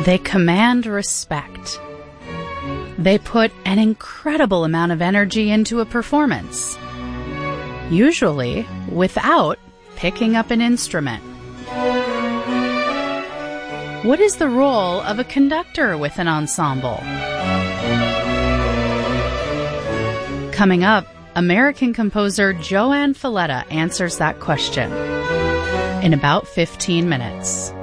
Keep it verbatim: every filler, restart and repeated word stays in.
They command respect. They put an incredible amount of energy into a performance, usually without picking up an instrument. What is the role of a conductor with an ensemble? Coming up, American composer Joanne Falletta answers that question in about fifteen minutes.